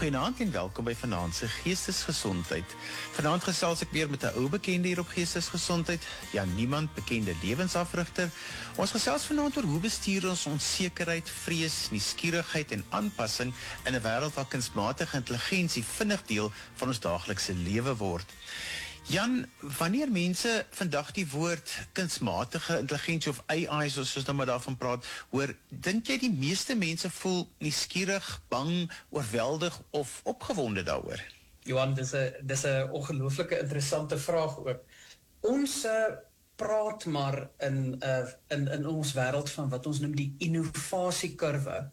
Goeienaand en welkom by Vanaand se Geestesgesondheid. Vanaand gesels ek weer met 'n ou bekende hier op Geestesgesondheid, Jan Niemand, bekende lewensafrigter. Ons gesels vanaand oor hoe bestuur ons onsekerheid, vrees, nuuskierigheid en aanpassing in 'n wêreld waar kunsmatige intelligensie vinnig deel van ons daaglikse lewe word. Jan, wanneer mense vandag die woord kunsmatige intelligensie of AI, soos nou maar daarvan praat, hoor, dink jy die meeste mense voel nuuskierig, bang, oorweldig of opgewonde daaroor? Johan, dis 'n ongelooflike interessante vraag ook. Ons praat maar in ons wêreld van wat ons noem die innovatiekurwe.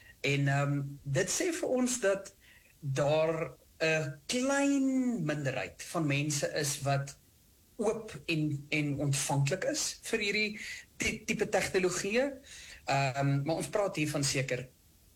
En dit sê vir ons dat daar 'n klein minderheid van mense is wat oop en ontvanklik is vir hierdie tipe tegnologie. Maar ons praat hier van seker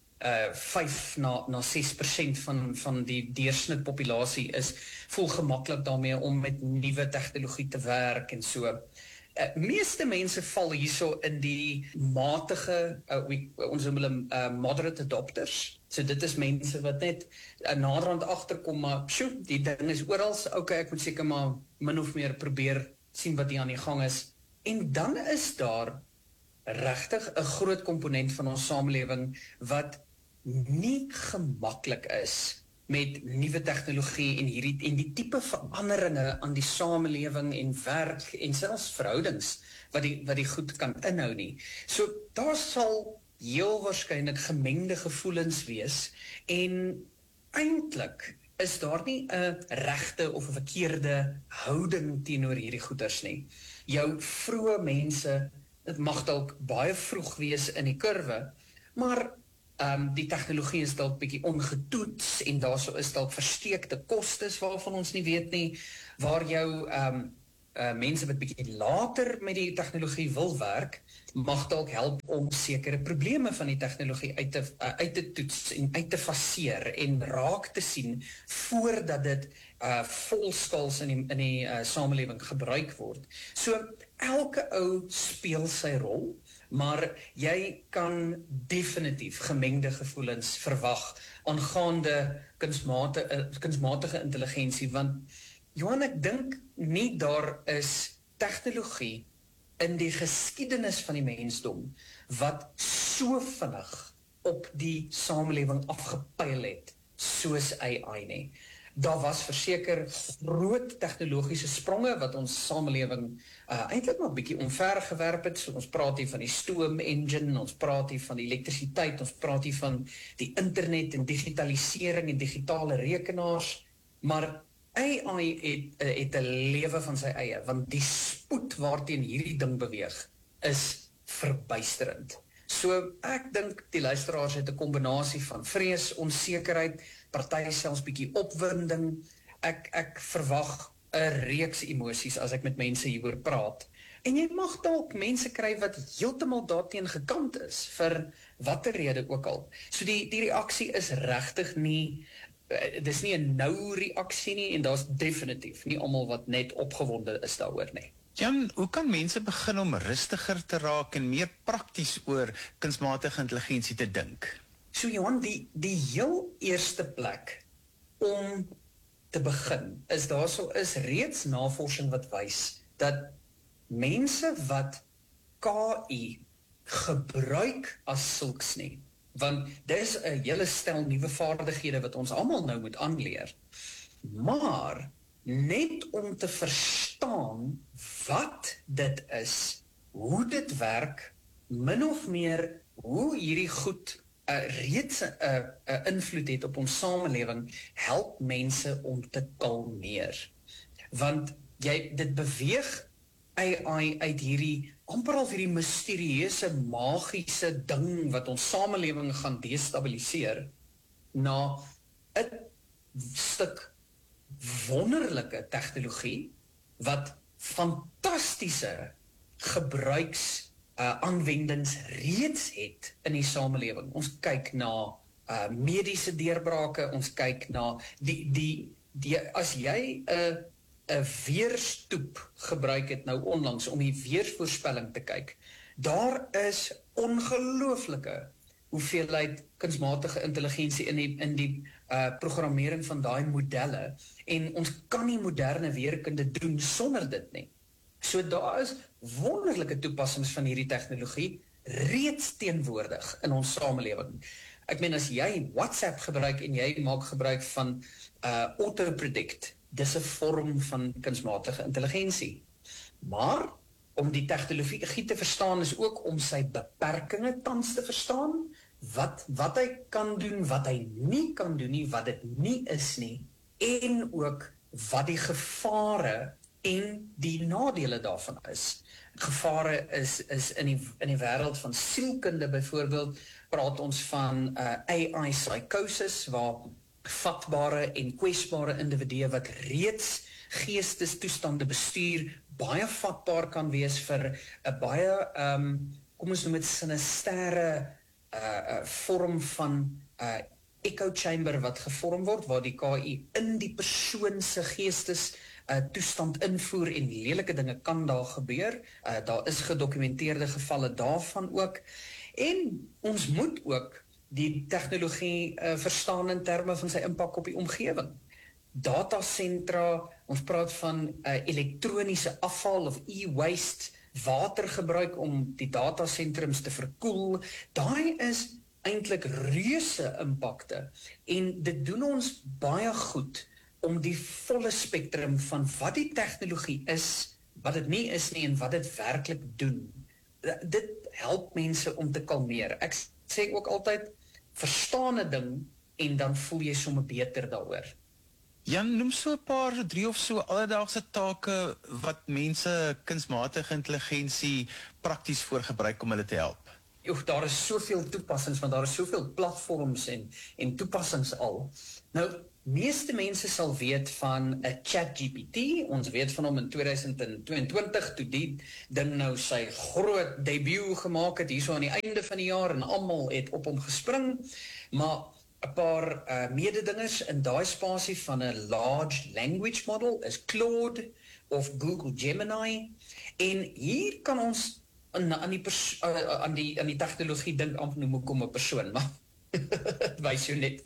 5 na 6% van die deursnit populasie voel gemaklik daarmee om met nuwe tegnologie te werk en so. Meeste mense val hierso in die matige, ons noem hulle moderate adopters. So dit is mense wat net naderhand agterkom, maar die ding is oral, ek moet seker maar min of meer probeer sien wat hier aan die gang is. En dan is daar regtig 'n groot komponent van ons samelewing wat nie gemaklik is met nuwe tegnologie en die tipe veranderinge aan die samelewing en werk en selfs verhoudings wat die goed kan inhou nie. So daar sal heel waarskynlik gemengde gevoelens wees en eintlik is daar nie 'n regte of 'n verkeerde houding teenoor hierdie goeters nie. Jou vroeë mense, dit mag dalk baie vroeg wees in die kurwe, maar die tegnologie is dalk bietjie ongetoets en daarso is dalk versteekte kostes waarvan ons nie weet nie, waar jou mense wat bietjie later met die tegnologie wil werk, mag dalk help om sekere probleme van die tegnologie uit te toets en uit te faseer en raak te sien voordat dit volskals in die samelewing gebruik word. So elke ou speel sy rol, maar jy kan definitief gemengde gevoelens verwag aangaande kunsmatige intelligensie, want Johan, ek dink nie daar is tegnologie in die geskiedenis van die mensdom wat so vinnig op die samelewing afgepyl het soos AI nie. Daar was verseker groot tegnologiese spronge wat ons samelewing eintlik maar bietjie omver gewerp het. So ons praat hier van die stoom engine, ons praat hier van die elektrisiteit, ons praat hier van die internet en digitalisering en digitale rekenaars, maar AI het 'n lewe van sy eie, want die spoed waarteen hierdie ding beweeg is verbuisterend. So ek dink die luisteraars het 'n kombinasie van vrees, onsekerheid, party selfs bietjie opwinding. Ek verwag 'n reeks emosies as ek met mense hieroor praat. En jy mag dalk mense kry wat heeltemal daarteen gekant is vir watter rede ook al. So die reaksie is regtig nie dis nie 'n nou reaksie nie en daar's definitief nie almal wat net opgewonde is daaroor nie. Jan, hoe kan mense begin om rustiger te raak en meer prakties oor kunsmatige intelligensie te dink? So Johan, die heel eerste plek om te begin is reeds navorsing wat wys dat mense wat KI gebruik as sulks nie, want dis 'n hele stel nuwe vaardighede wat ons almal nou moet aanleer. Maar net om te verstaan wat dit is, hoe dit werk, min of meer hoe hierdie goed reeds 'n invloed het op ons samelewing, help mense om te kalmeer. Want dit beweeg AI uit hierdie amper al hierdie misterieuse, magiese ding wat ons samelewing gaan destabiliseer na 'n stuk wonderlike tegnologie wat fantastiese gebruiksaanwendings reeds het in die samelewing. Ons kyk na mediese deurbrake, ons kyk na as jy 'n weerstoep gebruik het nou onlangs om die weervoorspelling te kyk, daar is ongelooflike hoeveelheid kunsmatige intelligensie in die programmering van daai modelle, en ons kan nie moderne weerkunde doen sonder dit nie. So daar is wonderlike toepassings van hierdie tegnologie reeds teenwoordig in ons samelewing. Ek meen, as jy WhatsApp gebruik en jy maak gebruik van autopredict, dis 'n vorm van kunsmatige intelligensie. Maar om die tegnologie te verstaan is ook om sy beperkings tans te verstaan, wat hy kan doen, wat hy nie kan doen nie, wat dit nie is nie, en ook wat die gevare en die nadele daarvan is. Gevare is in die wêreld van sielkunde byvoorbeeld, praat ons van AI psychosis, waar vatbare en kwesbare individue wat reeds geestestoestande bestuur, baie vatbaar kan wees vir 'n baie, kom ons noem dit sinistere vorm van echo chamber wat gevorm word, waar die KI in die persoon se geestes toestand invoer en lelike dinge kan daar gebeur. Daar is gedokumenteerde gevalle daarvan ook. En ons moet ook die tegnologie verstaan in terme van sy impak op die omgewing. Datasentra, ons praat van elektroniese afval of e-waste, water gebruik om die datasentrums te verkoel. Daai is eintlik reuse impakte, en dit doen ons baie goed om die volle spektrum van wat die tegnologie is, wat dit nie is nie en wat dit werklik doen. Dit help mense om te kalmeer. Ek sê ook altyd, verstaan 'n ding en dan voel jy sommer beter daaroor. Jan, noem so 'n paar, 3 of so alledaagse take wat mense kunsmatige intelligensie prakties voor gebruik om hulle te help. Daar is soveel toepassings, want daar is soveel platforms en toepassings al. Nou, meeste mense sal weet van 'n ChatGPT. Ons weet van hom in 2022, toe die ding nou sy groot debuut gemaak het, hierso aan die einde van die jaar, en almal het op hom gespring. Maar 'n paar mededingers in daai spasie van 'n large language model is Claude of Google Gemini. En hier kan ons aan die tegnologie dink, amper noem ek hom 'n persoon, maar dit wys jou net.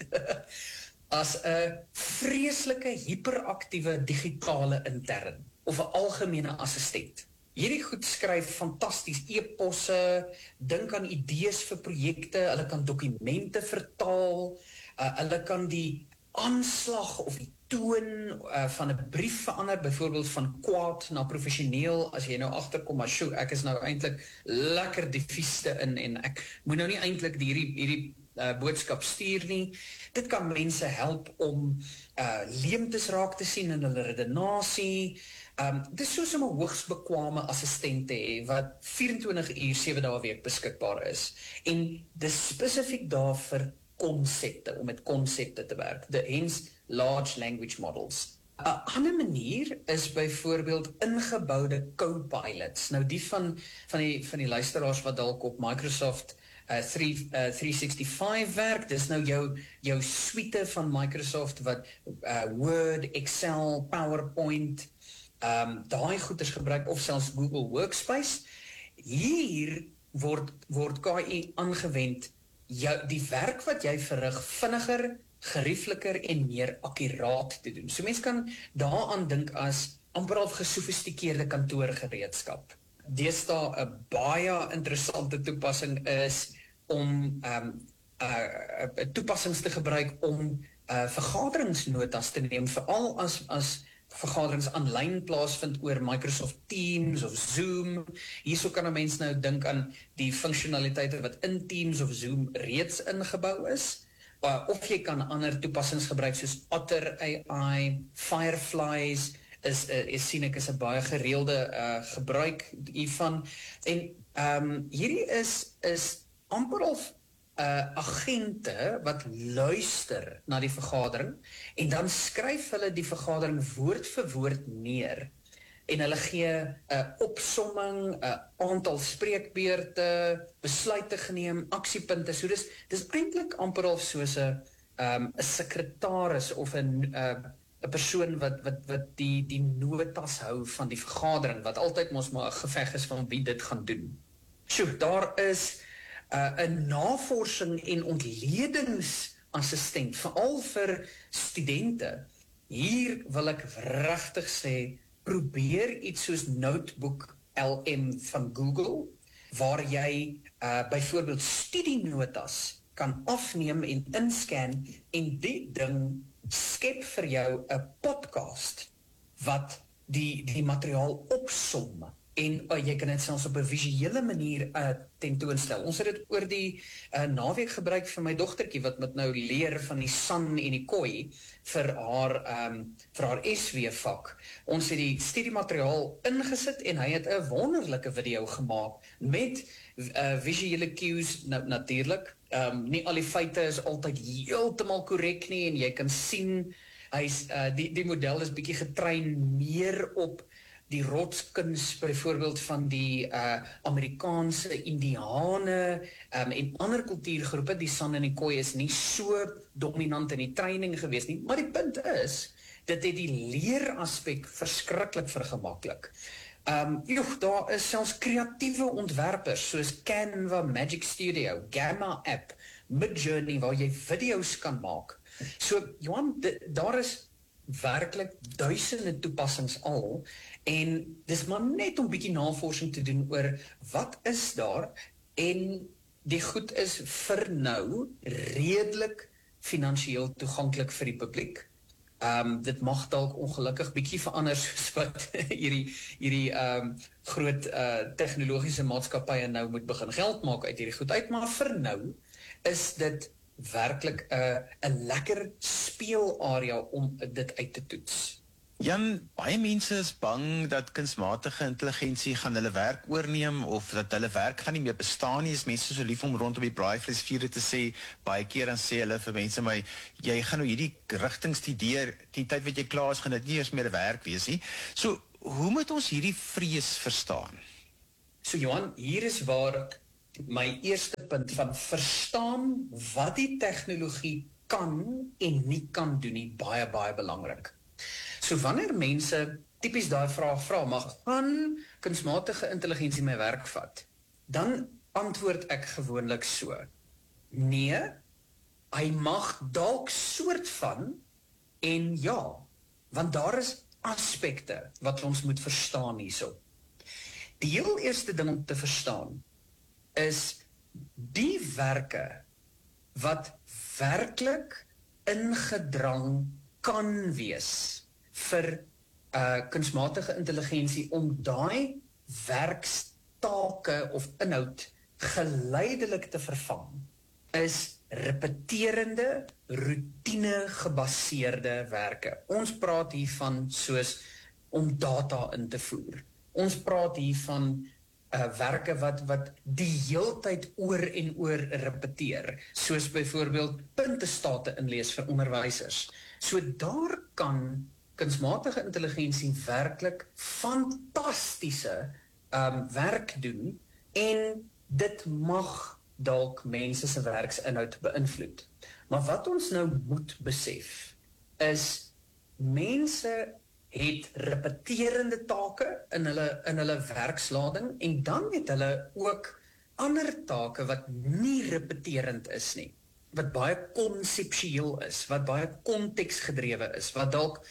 As 'n vreeslike hiperaktiewe digitale intern of 'n algemene assistent. Hierdie goed skryf fantasties e-posse, dink aan idees vir projekte, hulle kan dokumente vertaal, hulle kan die aanslag of die toon van 'n brief verander, byvoorbeeld van kwaad na professioneel, as jy nou agterkom, maar sjoe, ek is nou eintlik lekker die vieste in, en ek moet nou nie eintlik hierdie boodskap stuur nie. Dit kan mense help om leemtes raak te sien in hulle redenasie. Dit is soos om 'n hoogs bekwame assistent te hê, wat 24 uur, 7 dae 'n week beskikbaar is. En dis spesifiek daar vir konsepte, om met konsepte te werk. Hence large language models. 'n ander manier is byvoorbeeld ingeboude co-pilots. Nou die van die luisteraars wat dalk op Microsoft 365 werk, dis nou jou suite van Microsoft wat Word, Excel, PowerPoint, daai goeders gebruik, of selfs Google Workspace. Hier word KI aangewend die werk wat jy verrig vinniger, geriefliker en meer akkuraat te doen. So mens kan daaraan dink as amper al gesofistikeerde kantoorgereedskap. Deesdae 'n baie interessante toepassing is om toepassings te gebruik om vergaderingsnotas te neem, veral as vergaderings aanlyn plaasvind oor Microsoft Teams of Zoom. Hierso kan 'n mens nou dink aan die funksionaliteite wat in Teams of Zoom reeds ingebou is. Of jy kan ander toepassings gebruik soos Otter AI, Fireflies, sien ek is 'n baie gereelde gebruik hiervan. En hierdie is amper of agente wat luister na die vergadering en dan skryf hulle die vergadering woord vir woord neer. En hulle gee 'n opsomming, 'n aantal spreekbeurte, besluite geneem, aksiepunte. So dis eintlik amper al soos 'n sekretaris of 'n persoon wat die notas hou van die vergadering, wat altyd mos maar 'n geveg is van wie dit gaan doen. Sjoe, daar is 'n navorsing en ontledingsassistent, veral vir studente. Hier wil ek regtig sê, probeer iets soos Notebook LM van Google, waar jy byvoorbeeld studienotas kan afneem en inscan, en die ding skep vir jou 'n podcast wat die materiaal opsom, en jy kan dit selfs op 'n visuele manier tentoonstel. Ons het dit oor die naweek gebruik vir my dogtertjie, wat moet nou leer van die san en die koi vir haar SW vak. Ons het die studiemateriaal ingesit en hy het 'n wonderlike video gemaak met visuele cues natuurlik. Nie al die feite is altyd heeltemal korrek nie, en jy kan sien die model is bietjie getrein meer op die rotskuns byvoorbeeld van die Amerikaanse Indiane en ander kultuurgroepe. Die San en die Khoi is nie so dominant in die training gewees nie, maar die punt is, dit het die leeraspek verskriklik vergemaklik. Daar is selfs kreatiewe ontwerpers soos Canva, Magic Studio, Gamma App, Midjourney, waar jy video's kan maak. So, Johan, daar is werklik duisende toepassings al, en dis maar net om bietjie navorsing te doen oor wat is daar, en die goed is vir nou redelik finansiëel toeganklik vir die publiek. Dit mag dalk ongelukkig bietjie verander soos wat hierdie groot tegnologiese maatskappye nou moet begin geld maak uit hierdie goed uit, maar vir nou is dit werklik 'n lekker speelarea om dit uit te toets. Jan, baie mense is bang dat kunsmatige intelligensie gaan hulle werk oorneem, of dat hulle werk gaan nie meer bestaan nie. Is mense so lief om rondom die braaivleisvuure te sê, baie keer dan sê hulle vir mense, maar jy gaan nou hierdie rigting studeer, die tyd wat jy klaar is, gaan dit nie eers meer 'n werk wees nie. So, hoe moet ons hierdie vrees verstaan? So Johan, hier is waar my eerste punt van verstaan wat die tegnologie kan en nie kan doen nie, baie, baie belangrik. So wanneer mense tipies daai vraag vra, maar gaan kunsmatige intelligensie my werk vat? Dan antwoord ek gewoonlik so. Nee, hy mag dalk soort van, en ja, want daar is aspekte wat ons moet verstaan hierso. Die heel eerste ding om te verstaan is die werke wat werklik ingedrang kan wees vir kunsmatige intelligensie om daai werkstake of inhoud geleidelik te vervang, is repeterende, routine-gebaseerde werke. Ons praat hiervan soos om data in te voer. Ons praat hiervan werke wat die heeltyd oor en oor repeteer, soos byvoorbeeld puntestate inlees vir onderwysers. So daar kan kunsmatige intelligensie werklik fantastiese werk doen, en dit mag dalk mense se werksinhoud beïnvloed. Maar wat ons nou moet besef, is mense het repeterende take in hulle werkslading, en dan het hulle ook ander take wat nie repeterend is nie, wat baie konseptueel is, wat baie konteksgedrewe is, wat dalk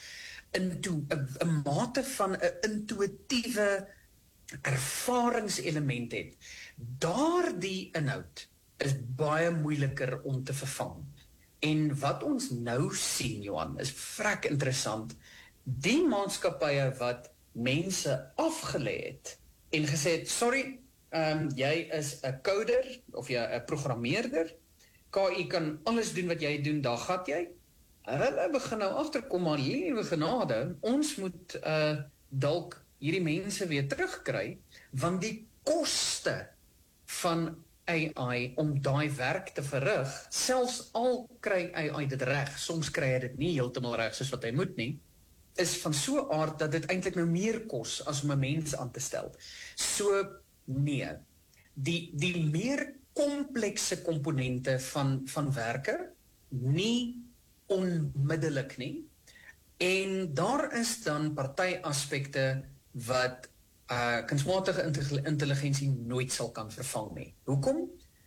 'n mate van 'n intuïtiewe ervaringselement het. Daardie inhoud is baie moeiliker om te vervang. En wat ons nou sien, Johan, is vrek interessant. Die maatskappye wat mense afgelê het en gesê het, sorry, jy is 'n coder of jy 'n programmeerder, KI kan alles doen wat jy doen, daar gat jy. Hulle begin nou agterkom, maar liewe genade, ons moet dalk hierdie mense weer terugkry, want die koste van AI om daai werk te verrig, selfs al kry AI dit reg, soms kry hy dit nie heeltemal reg soos wat hy moet nie, is van so 'n aard dat dit eintlik nou meer kos as om 'n mens aan te stel. So nee, die meer komplekse komponente van werke, nie onmiddellik nie, en daar is dan party aspekte wat kunsmatige intelligensie nooit sal kan vervang nie. Hoekom?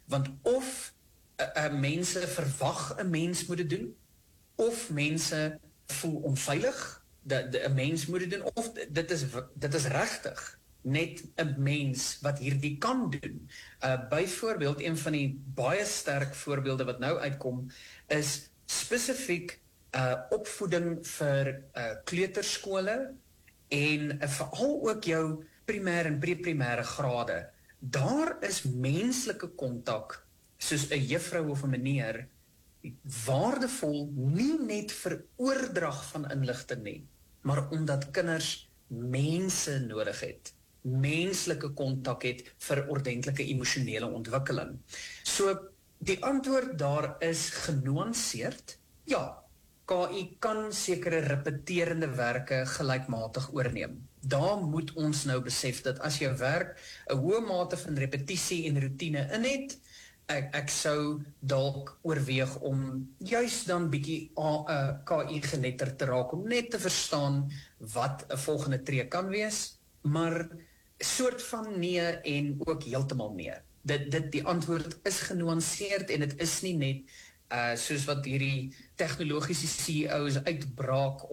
Want of mense verwag 'n mens moet dit doen, of mense voel onveilig, dat 'n mens moet dit doen, of dit is regtig net 'n mens wat hierdie kan doen. Byvoorbeeld, een van die baie sterk voorbeelde wat nou uitkom, is spesifiek opvoeding vir kleuterskole en veral ook jou primêr en pre-primêre grade. Daar is menslike kontak, soos 'n juffrou of 'n meneer, waardevol nie net vir oordrag van inligting nie, maar omdat kinders mense nodig het, menslike kontak het vir ordentlike emosionele ontwikkeling. So, die antwoord daar is genuanceerd. Ja, KI kan sekere repeterende werke gelykmatig oorneem. Daar moet ons nou besef dat as jou werk 'n hoë mate van repetisie en roetine in het, ek sou dalk oorweeg om juis dan bietjie KI geletterd te raak, om net te verstaan wat 'n volgende tree kan wees, maar soort van nee en ook heeltemal nee. Die antwoord is genuanceerd en dit is nie net soos wat hierdie tegnologiese CEO's uitbraak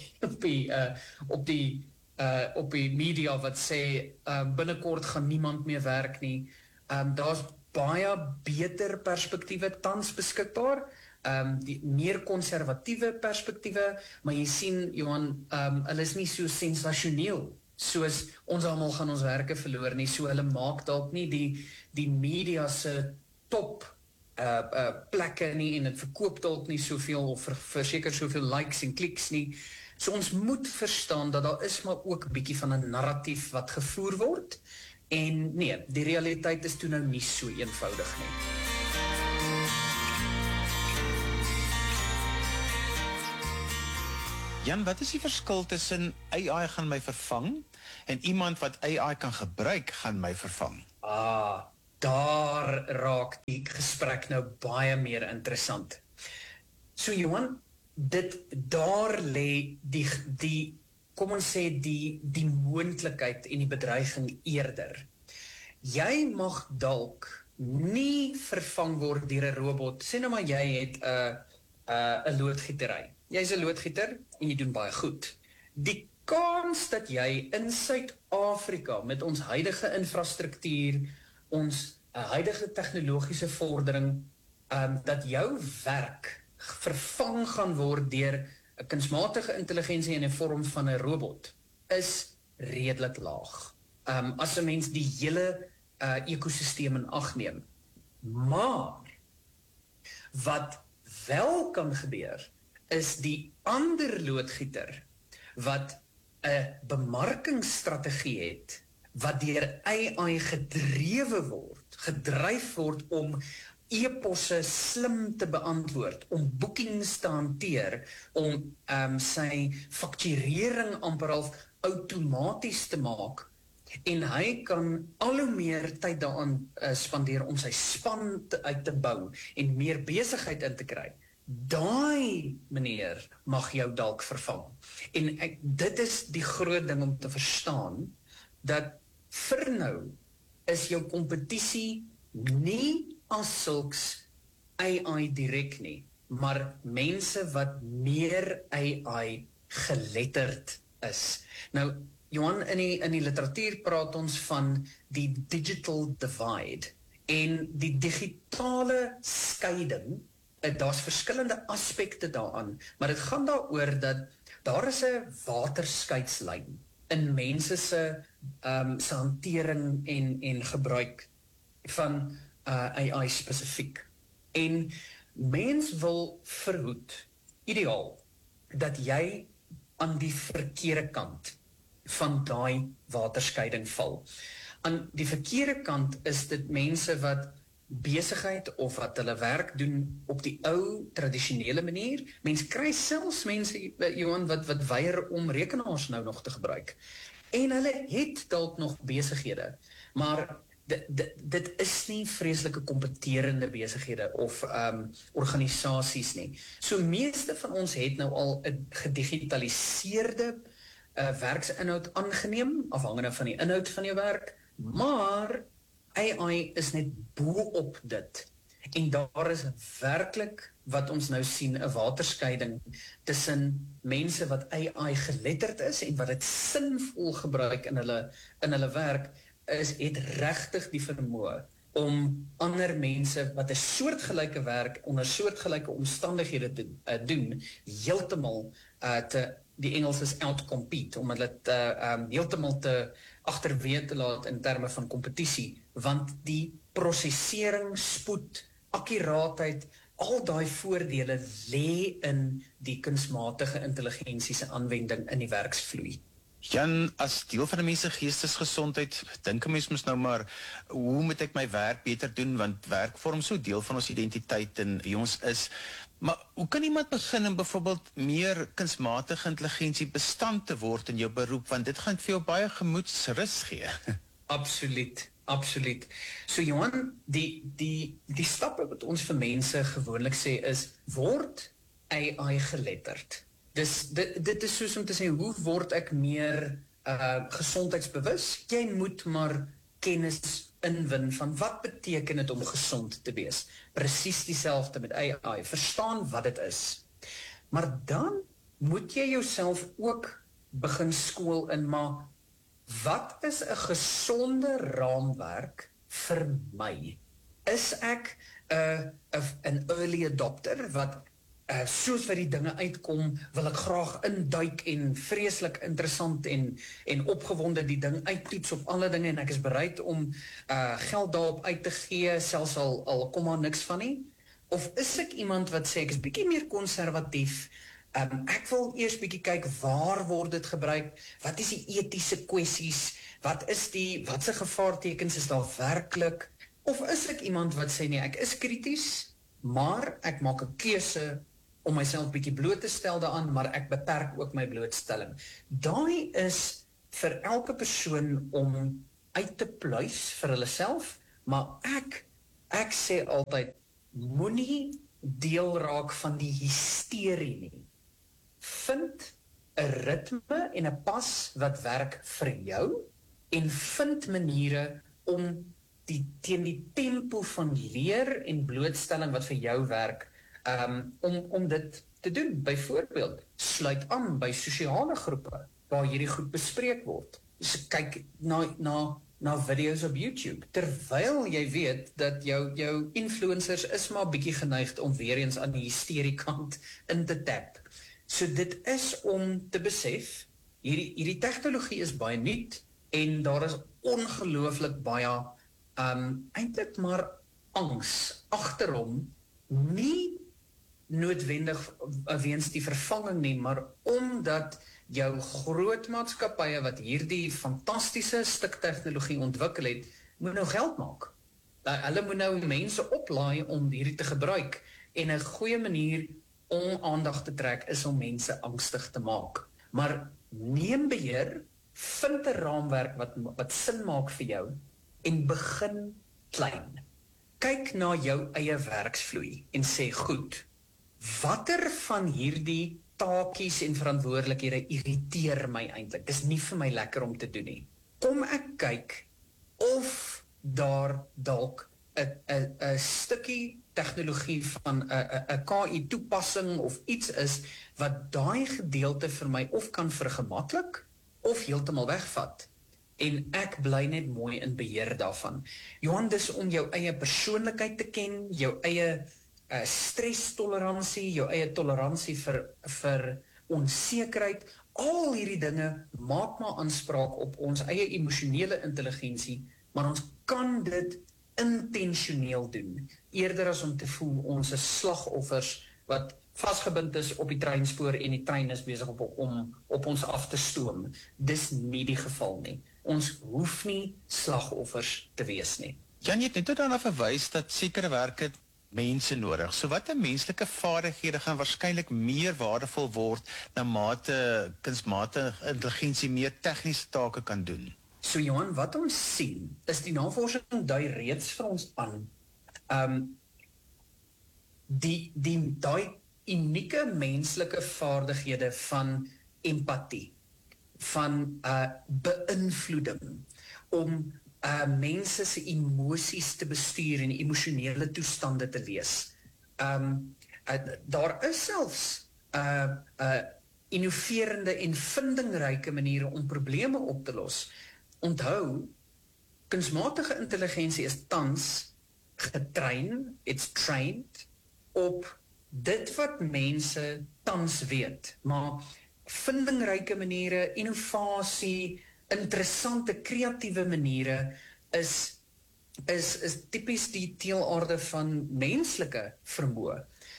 op die media wat sê binnekort gaan niemand meer werk nie. Daar's baie beter perspektiewe tans beskikbaar, die meer konservatiewe perspektiewe, maar jy sien, Johan, hulle is nie so sensasioneel soos ons almal gaan ons werke verloor nie, so hulle maak dalk nie die media se top plekke nie, en het verkoop dalk nie soveel, of verseker soveel likes en kliks nie. So ons moet verstaan dat daar is maar ook 'n bietjie van 'n narratief wat gevoer word, en nee, die realiteit is toe nou nie so eenvoudig nie. Jan, wat is die verskil tussen AI gaan my vervang en iemand wat AI kan gebruik gaan my vervang? Daar raak die gesprek nou baie meer interessant. So Johan, daar lê die kom ons sê die moontlikheid en die bedreiging eerder. Jy mag dalk nie vervang word deur 'n robot. Sê nou maar jy het 'n loodgietery. Jy's 'n loodgieter en jy doen baie goed. Die kans dat jy in Suid-Afrika met ons huidige infrastruktuur, ons huidige tegnologiese vordering, dat jou werk vervang gaan word deur 'n kunsmatige intelligensie in 'n vorm van 'n robot, is redelik laag. As 'n mens die hele ekosisteem in ag neem. Maar wat wel kan gebeur, is die ander loodgieter wat 'n bemarkingsstrategie het, wat deur AI gedryf word om e-posse slim te beantwoord, om boekings te hanteer, om sy fakturering amper half outomaties te maak, en hy kan al hoe meer tyd daaraan spandeer om sy span uit te bou en meer besigheid in te kry. Daai meneer mag jou dalk vervang. En dit is die groot ding om te verstaan, dat vir nou is jou kompetisie nie as sulks AI direk nie, maar mense wat meer AI geletterd is. Nou, Johan, in die literatuur praat ons van die digital divide, en die digitale skeiding, daar's verskillende aspekte daaraan, maar dit gaan daaroor dat daar is 'n waterskeidslyn in mense se hantering en gebruik van AI spesifiek. En mens wil verhoed, ideaal, dat jy aan die verkeerde kant van daai waterskeiding val. Aan die verkeerde kant is dit mense wat besigheid of wat hulle werk doen op die ou tradisionele manier. Mens kry selfs mense, Johan, wat weier om rekenaars nou nog te gebruik. En hulle het dalk nog besighede, maar dit is nie vreeslike kompeterende besighede of organisasies nie. So meeste van ons het nou al 'n gedigitaliseerde werksinhoud aangeneem, afhangende van die inhoud van jou werk, maar AI is net bo op dit. En daar is werklik wat ons nou sien, 'n waterskeiding tussen mense wat AI geletterd is en wat dit sinvol gebruik in hulle werk, het regtig die vermoë om ander mense wat 'n soortgelyke werk onder soortgelyke omstandighede doen, heeltemal die Engels is outcompete, om hulle heeltemal te agterweë te laat in terme van kompetisie, want die prosesering, spoed, akkuraatheid, al daai voordele lê in die kunsmatige intelligensie se aanwending in die werksvloei. Jan, as deel van 'n mens se geestesgesondheid, dink 'n mens mos nou maar, hoe moet ek my werk beter doen, want werk vorm so deel van ons identiteit en wie ons is. Maar hoe kan iemand begin om byvoorbeeld meer kunsmatige intelligensie bestand te word in jou beroep, want dit gaan vir jou baie gemoedsrus gee. Absoluut, absoluut. So Johan, die stappe wat ons vir mense gewoonlik sê is, word AI geletterd. Dit is soos om te sê, hoe word ek meer gesondheidsbewus? Jy moet maar kennis inwin van wat beteken dit om gesond te wees. Presies dieselfde met AI, verstaan wat dit is. Maar dan moet jy jouself ook begin skool in, maar wat is 'n gesonde raamwerk vir my? Is ek 'n early adopter wat soos wat die dinge uitkom, wil ek graag induik en vreeslik interessant en opgewonde die ding uittoets op alle dinge en ek is bereid om geld daarop uit te gee, selfs al kom maar niks van nie? Of is ek iemand wat sê ek is bietjie meer konservatief, ek wil eers bietjie kyk waar word dit gebruik, wat is die etiese kwessies, wat se gevaartekens is daar werklik, of is ek iemand wat sê nee, ek is krities, maar ek maak 'n keuse om myself bietjie bloot te stel daaraan, maar ek beperk ook my blootstelling. Daai is vir elke persoon om uit te pluis vir hulle self, maar ek sê altyd, moenie deel raak van die hysterie nie. Vind 'n ritme en 'n pas wat werk vir jou, en vind maniere om teen die tempo van leer en blootstelling wat vir jou werk, om dit te doen. Byvoorbeeld, sluit aan by sosiale groepe waar hierdie goed bespreek word. So kyk na video's op YouTube, terwyl jy weet dat jou influencers is maar bietjie geneigd om weer eens aan die hysteriekant in te tap. So dit is om te besef, hierdie tegnologie is baie nuut en daar is ongelooflik baie eintlik maar angs agterom, nie noodwendig weens die vervanging nie, maar omdat jou groot maatskappye wat hierdie fantastiese stuk tegnologie ontwikkel het, moet nou geld maak. Hulle moet nou mense oplaai om hierdie te gebruik, en 'n goeie manier om aandag te trek is om mense angstig te maak. Maar neem beheer, vind 'n raamwerk wat sin maak vir jou, en begin klein. Kyk na jou eie werksvloei en sê, goed, watter van hierdie taakies en verantwoordelikhede irriteer my eintlik? Dis nie vir my lekker om te doen nie. Kom ek kyk of daar dalk 'n stukkie tegnologie van 'n KI toepassing of iets is wat daai gedeelte vir my of kan vergemaklik of heeltemal wegvat. En ek bly net mooi in beheer daarvan. Johan, dis om jou eie persoonlikheid te ken, jou eie stresstoleransie, jou eie toleransie vir onsekerheid, al hierdie dinge maak maar aanspraak op ons eie emosionele intelligensie, maar ons kan dit intentioneel doen, eerder as om te voel ons is slagoffers wat vasgebind is op die treinspoor en die trein is besig om op ons af te stoom. Dis nie die geval nie. Ons hoef nie slagoffers te wees nie. Jan, jy het net daarna verwys dat sekere werke mense nodig. So watter menslike vaardighede gaan waarskynlik meer waardevol word na mate kunsmatige intelligensie meer tegniese take kan doen? So Johan, wat ons sien, is die navorsing dui reeds vir ons aan, daai unieke menslike vaardighede van empatie, van beïnvloeding, om mense se emosies te bestuur en emosionele toestande te lees. Daar is selfs innoverende en vindingryke maniere om probleme op te los. Onthou, kunsmatige intelligensie is tans getrain, it's trained, op dit wat mense tans weet, maar vindingryke maniere, innovasie, interessante, kreatiewe maniere is tipies die teelaarde van menslike vermoë.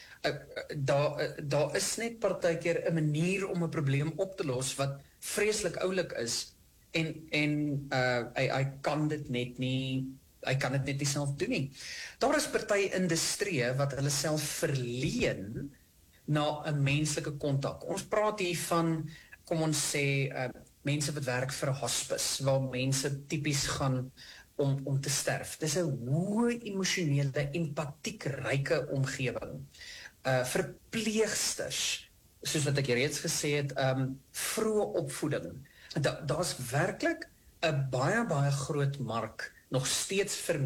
Daar is net partykeer 'n manier om 'n probleem op te los wat vreeslik oulik is en hy kan dit net nie self doen nie. Daar is party industrieë wat hulle self verleen na 'n menslike kontak. Ons praat hier van, kom ons sê, mense wat werk vir 'n hospice, waar mense tipies gaan om te sterf. Dis 'n hoë emosionele, empatiekryke omgewing. Verpleegsters, soos wat ek reeds gesê het, vroeë opvoeding. Daar's werklik 'n baie groot mark nog steeds vir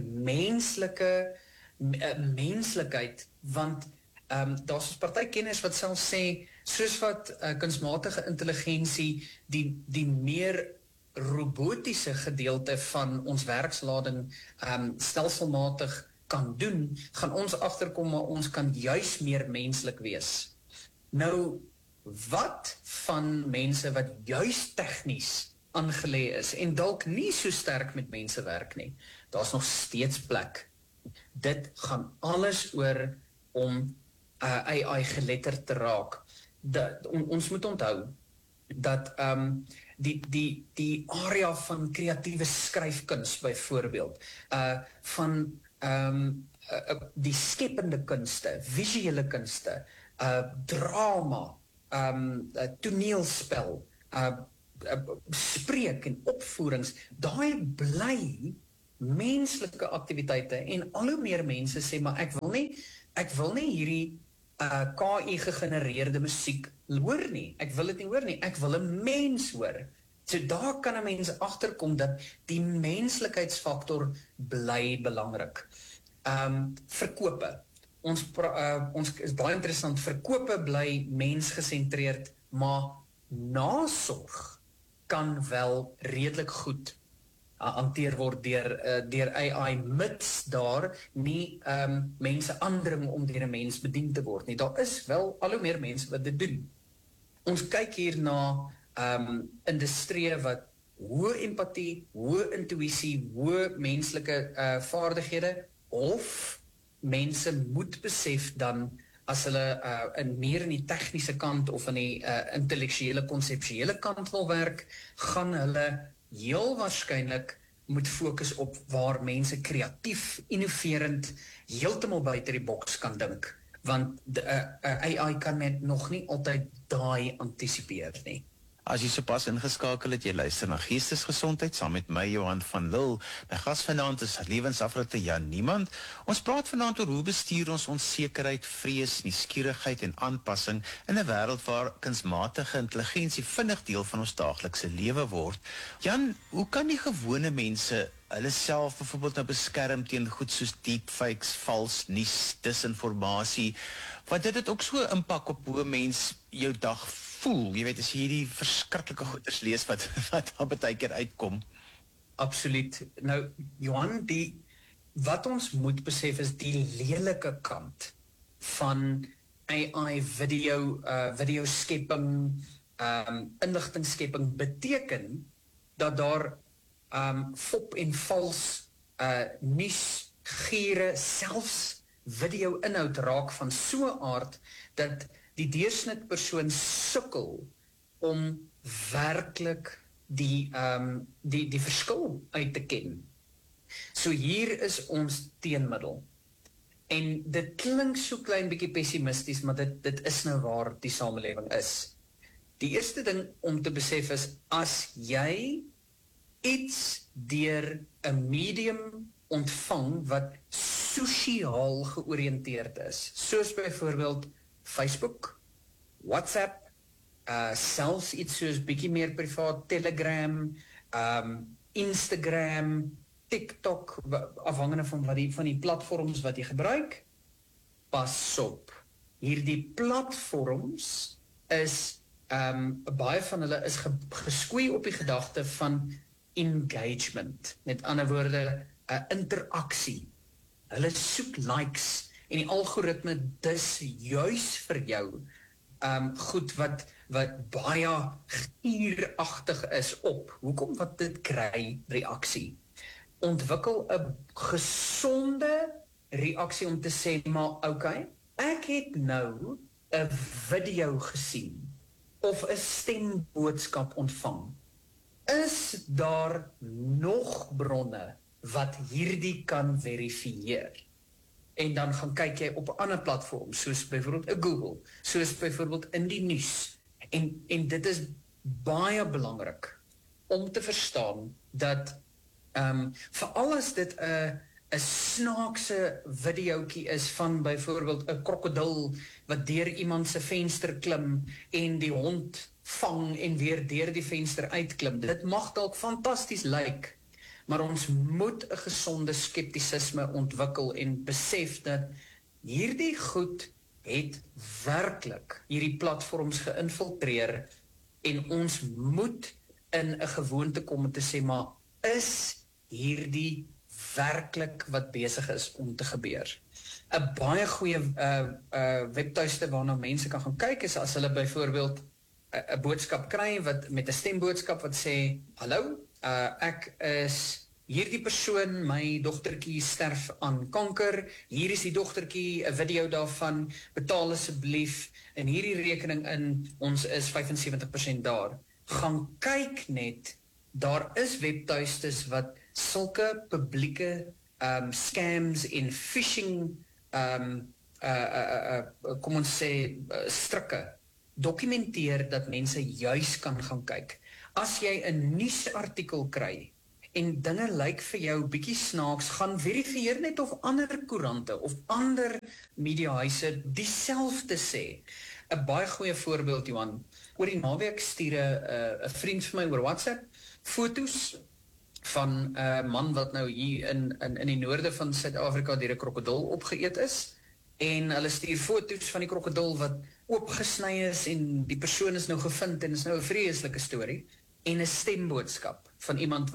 menslikheid, want daar's party kenners wat self sê, soos wat kunsmatige intelligensie die meer robotiese gedeelte van ons werkslading stelselmatig kan doen, gaan ons agterkom maar ons kan juis meer menslik wees. Nou, wat van mense wat juis tegnies aangelê is en dalk nie so sterk met mense werk nie? Daar's nog steeds plek. Dit gaan alles oor om AI geletterd te raak. Ons moet onthou dat die area van kreatiewe skryfkuns byvoorbeeld, van die skepende kunste, visuele kunste, drama, toneelspel, spreek en opvoerings, daai bly menslike aktiwiteite en al hoe meer mense sê, maar ek wil nie hierdie KI gegenereerde musiek hoor nie. Ek wil dit nie hoor nie. Ek wil 'n mens hoor. So daar kan 'n mens agterkom dat die menslikheidsfaktor bly belangrik. Verkope. Ons is baie interessant. Verkope bly mensgesentreerd, maar nasorg kan wel redelik goed hanteer word deur AI, mits daar nie mense aandring om deur 'n mens bedien te word nie. Daar is wel al hoe meer mense wat dit doen. Ons kyk hier na industrieë wat hoë empatie, hoë intuïsie, hoë menslike vaardighede, of mense moet besef dan as hulle meer in die tegniese kant of aan die intellektuele, konseptuele kant wil werk, gaan hulle heel waarskynlik moet fokus op waar mense kreatief, innoverend, heeltemal buite die boks kan dink, want AI kan net nog nie altyd daai antisipeer nie. As jy sopas ingeskakel het, jy luister na Geestesgesondheid saam met my, Johan van Lille. My gas vanaand is lewensafrigter Jan Niemand. Ons praat vanaand oor hoe bestuur ons onsekerheid, vrees, nuuskierigheid en aanpassing in 'n wêreld waar kunsmatige intelligensie vinnig deel van ons daaglikse lewe word. Jan, hoe kan die gewone mense hulle self byvoorbeeld nou beskerm teen goed soos deepfakes, vals nuus, disinformasie? Want dit het ook so 'n impak op hoe 'n mens jou dag voel. Jy weet, as jy hierdie verskriklike goeders lees wat daar baie keer uitkom. Absoluut. Nou, Johan, wat ons moet besef is die lelike kant van AI video skepping, inligtingskepping beteken dat daar fop en vals nuus, giere, selfs video inhoud raak van so 'n aard dat die deursnit persoon sukkel om werklik die verskil uit te ken. So hier is ons teenmiddel. En dit klink so klein bietjie pessimisties, maar dit is nou waar die samelewing is. Die eerste ding om te besef is, as jy iets deur 'n medium ontvang wat sosiaal georiënteerd is, soos byvoorbeeld Facebook, WhatsApp, selfs iets soos bietjie meer privaat, Telegram, Instagram, TikTok, afhangende van van die platforms wat jy gebruik, pas op. Hierdie platforms is, baie van hulle is geskoei op die gedagte van engagement. Met ander woorde, interaksie. Hulle soek likes en die algoritme dis juis vir jou goed wat baie gieragtig is op. Hoekom? Wat dit kry reaksie. Ontwikkel 'n gesonde reaksie om te sê, maar okay, ek het nou 'n video gesien of 'n stemboodskap ontvang. Is daar nog bronne wat hierdie kan verifieer? En dan gaan kyk jy op 'n ander platform, soos byvoorbeeld 'n Google, soos byvoorbeeld in die nuus. En dit is baie belangrik om te verstaan dat veral as dit 'n snaakse videoetjie is van byvoorbeeld 'n krokodil wat deur iemand se venster klim en die hond vang en weer deur die venster uitklim. Dit mag dalk fantasties lyk, maar ons moet 'n gesonde skeptisisme ontwikkel en besef dat hierdie goed het werklik hierdie platforms geïnfiltreer en ons moet in 'n gewoonte kom om te sê, maar is hierdie werklik wat besig is om te gebeur? 'n baie goeie webtuiste waarna mense kan gaan kyk is as hulle byvoorbeeld 'n boodskap kry wat met 'n stemboodskap wat sê, hallo, ek is hierdie persoon, my dogtertjie sterf aan kanker, hier is die dogtertjie, 'n video daarvan, betaal asseblief in hierdie rekening in, ons is 75% daar. Gaan kyk net, daar is webtuistes wat sulke publieke scams en phishing kom ons sê strikke dokumenteer dat mense juis kan gaan kyk. As jy 'n nuusartikel kry en dinge lyk vir jou bietjie snaaks, gaan verifieer net of ander koerante of ander mediahuise dieselfde sê. 'n Baie goeie voorbeeld, Johan. Oor die naweek stuur 'n vriend vir my oor WhatsApp foto's van 'n man wat nou hier in die noorde van Suid-Afrika deur 'n krokodil opgeëet is. En hulle stuur foto's van die krokodil wat oopgesny is en die persoon is nou gevind en is nou 'n vreeslike storie. En 'n stemboodskap van iemand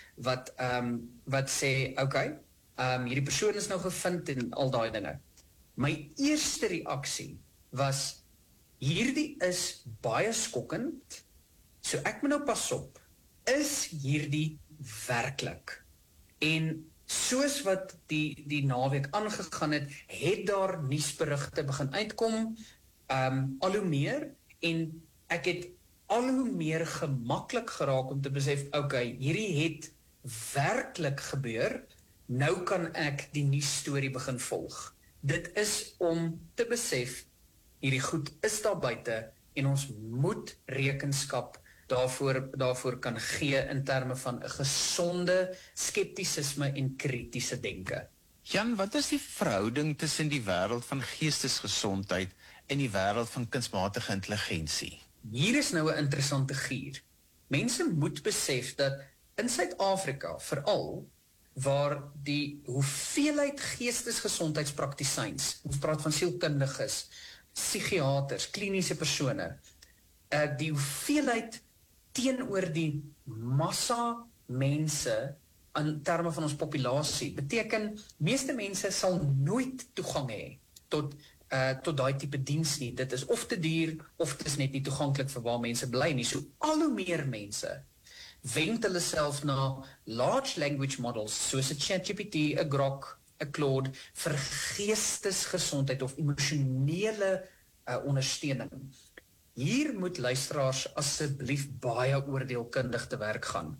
wat sê, okay, hierdie persoon is nou gevind en al daai dinge. My eerste reaksie was, hierdie is baie skokkend, so ek moet nou pas op. Is hierdie werklik? En soos wat die naweek aangegaan het daar nuusberigte begin uitkom, al hoe meer, en ek het al hoe meer gemaklik geraak om te besef, okay, hierdie het werklik gebeur, nou kan ek die nuusstorie begin volg. Dit is om te besef, hierdie goed is daar buite, en ons moet rekenskap daarvoor kan gee in terme van 'n gesonde skeptisisme en kritiese denke. Jan, wat is die verhouding tussen die wêreld van geestesgesondheid en die wêreld van kunsmatige intelligensie? Hier is nou 'n interessante gier. Mense moet besef dat in Suid-Afrika, veral waar die hoeveelheid geestesgesondheidspraktisyns, ons praat van sielkundiges, psigiaters, kliniese persone, die hoeveelheid teenoor die massa mense in terme van ons populasie, beteken, meeste mense sal nooit toegang hê tot daai tipe diens nie. Dit is of te duur, of dit is net nie toeganklik vir waar mense bly nie. So al hoe meer mense wend hulle self na large language models, soos 'n ChatGPT, 'n Grok, 'n Claude, vir geestesgesondheid of emosionele ondersteuning. Hier moet luisteraars asseblief baie oordeelkundig te werk gaan.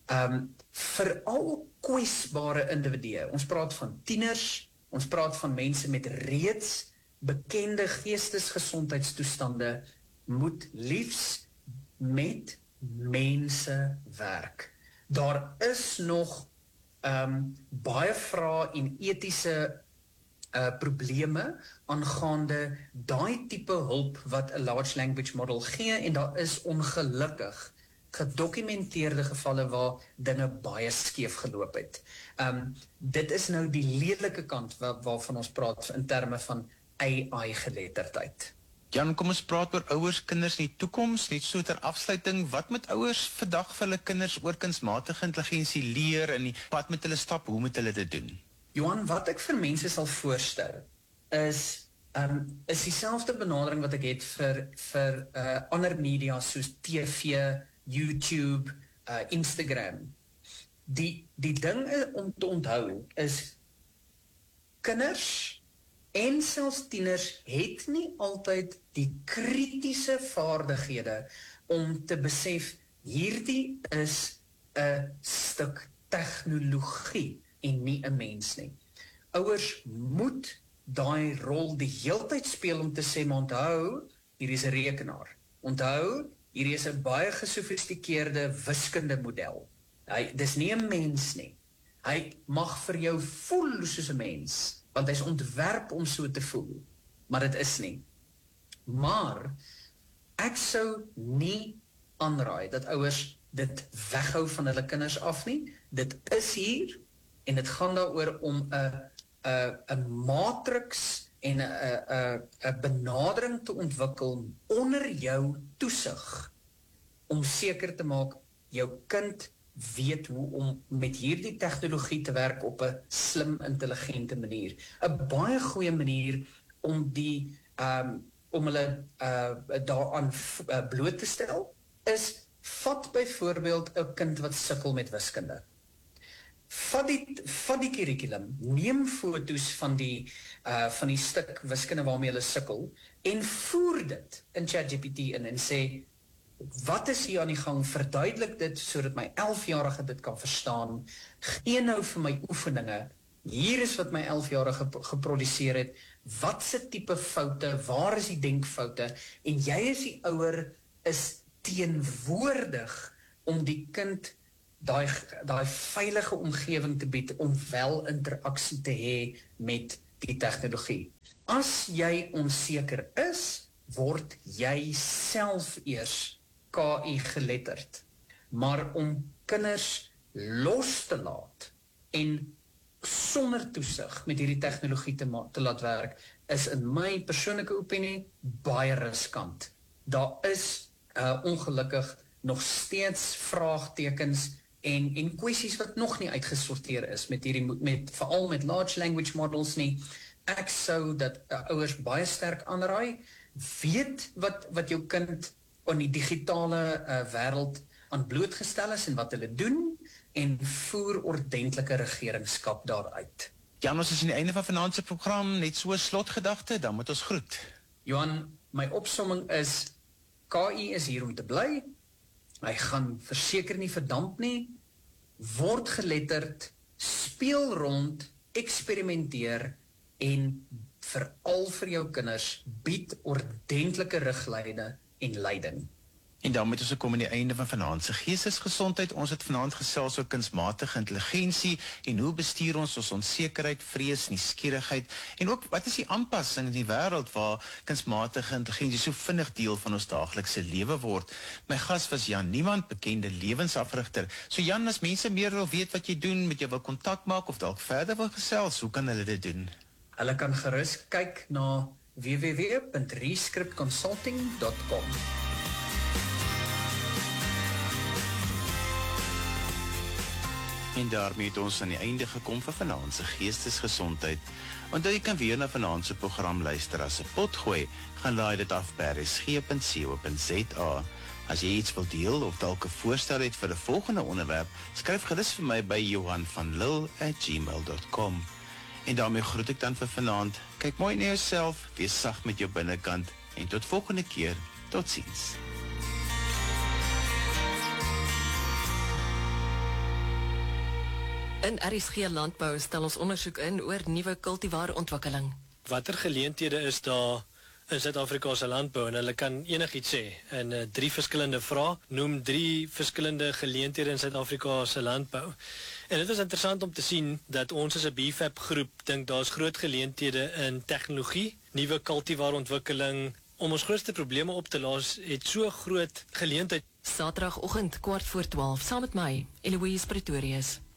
Veral kwesbare individue. Ons praat van tieners, ons praat van mense met reeds bekende geestesgesondheidstoestande, moet liefs met mense werk. Daar is nog baie vrae en etiese probleme aangaande daai tipe hulp wat 'n large language model gee, en daar is ongelukkig gedokumenteerde gevalle waar dinge baie skeef geloop het. Dit is nou die lelike kant waarvan ons praat in terme van AI-geletterdheid. Jan, kom ons praat oor ouers, kinders in die toekoms, net so ter afsluiting, wat moet ouers vandag vir hulle kinders oor kunsmatige intelligensie leer en die pad met hulle stap, hoe moet hulle dit doen? Johan, wat ek vir mense sal voorstel, is dieselfde benadering wat ek het vir ander media soos TV, YouTube, Instagram. Die ding om te onthou is, kinders en selfs tieners het nie altyd die kritiese vaardighede om te besef, hierdie is 'n stuk tegnologie en nie 'n mens nie. Ouers moet daai rol die heeltyd speel om te sê, maar onthou, hier is 'n rekenaar. Onthou, hier is 'n baie gesofistikeerde wiskundemodel. Dis nie 'n mens nie. Hy mag vir jou voel soos 'n mens, want hy is ontwerp om so te voel, maar dit is nie. Maar ek sou nie aanraai dat ouers dit weghou van hulle kinders af nie. Dit is hier en dit gaan daaroor om 'n matriks en 'n benadering te ontwikkel onder jou toesig om seker te maak jou kind weet hoe om met hierdie tegnologie te werk op 'n slim, intelligente manier. 'n Baie goeie manier om om hulle daaraan bloot te stel is, vat byvoorbeeld 'n kind wat sukkel met wiskunde. Vat die curriculum, neem foto's van die stuk wiskunde waarmee hulle sukkel en voer dit in ChatGPT in en sê, wat is hier aan die gang, verduidelik dit sodat my 11-jarige dit kan verstaan, gee nou vir my oefeninge, hier is wat my 11-jarige geproduseer het, wat se tipe foute, waar is die denkfoute, en jy is die ouer, is teenwoordig om die kind daai veilige omgewing te bied om wel interaksie te hê met die tegnologie. As jy onseker is, word jy self eers KI geletterd. Maar om kinders los te laat en sonder toesig met hierdie tegnologie te laat werk, is in my persoonlike opinie baie riskant. Daar is ongelukkig nog steeds vraagtekens en kwessies wat nog nie uitgesorteer is veral met large language models nie. Ek sou dat ouers baie sterk aanraai, weet wat jou kind in die digitale wêreld aan blootgestel is en wat hulle doen, en voer ordentlike regeringskap daaruit. Jan, ons is aan die einde van vanaand se program, net so 'n slotgedagte, dan moet ons groet. Johan, my opsomming is, KI is hier om te bly, hy gaan verseker nie verdamp nie, word geletterd, speel rond, eksperimenteer en veral vir jou kinders bied ordentlike riglyne en leiding. En dan moet ons kom aan die einde van vanaand se geestesgesondheid. Ons het vanaand gesels oor kunsmatige intelligensie en hoe bestuur ons onsekerheid, vrees, nuuskierigheid en ook wat is die aanpassing in die wêreld waar kunsmatige intelligensie so vinnig deel van ons daaglikse lewe word. My gas was Jan Niemand, bekende lewensafrigter. So Jan, as mense meer wil weet wat jy doen, met jou wil kontak maak of dalk verder wil gesels, hoe kan hulle dit doen? Hulle kan gerus kyk na www.rescriptconsulting.com. En daarmee het ons aan die einde gekom van vanaand se geestesgesondheid. Onthou jy kan weer na vanaand se program luister as 'n potgooi, gaan laai dit af by rsg.co.za. As jy iets wil deel of dalk 'n voorstel het vir 'n volgende onderwerp, skryf gerus vir my by johanvanlil@gmail.com. En daarmee groet ek dan vir vanaand. Kyk mooi na jouself, wees sag met jou binnekant en tot volgende keer. Totsiens. In RSG Landbou stel ons ondersoek in oor nuwe kultivaarontwikkeling. Watter geleenthede is daar in Suid-Afrika se landbou en hulle kan enigiets sê in 3 verskillende vrae, noem 3 verskillende geleenthede in Suid-Afrika se landbou. En dit is interessant om te sien dat ons as 'n BFAP groep dink daar's groot geleenthede in tegnologie, nuwe kultivaarontwikkeling. Om ons grootste probleme op te los, het so groot geleentheid Saterdagoggend 11:15 saam met my, Eloise Pretorius.